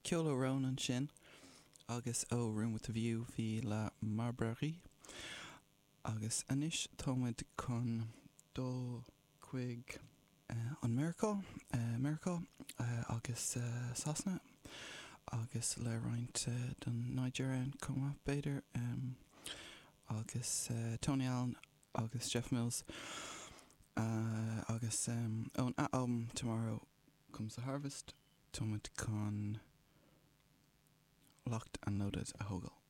ceol ó Ronan sin agus ó Room with a View hí le Marbury agus anis támuid chun dó chuig an Miracle agus Sasna agus le roint don Nigerian cuma beidir agus Tony Allen agus Jeff Mills agus ón album Tomorrow Comes the Harvest támuid chun Locked and Loaded a Hogel.